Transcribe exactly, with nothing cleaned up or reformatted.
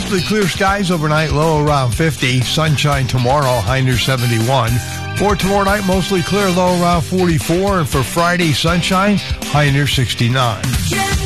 mostly clear skies overnight, low around fifty. Sunshine tomorrow, high near seventy-one. For tomorrow night, mostly clear, low around forty-four. And for Friday, sunshine, high near sixty-nine.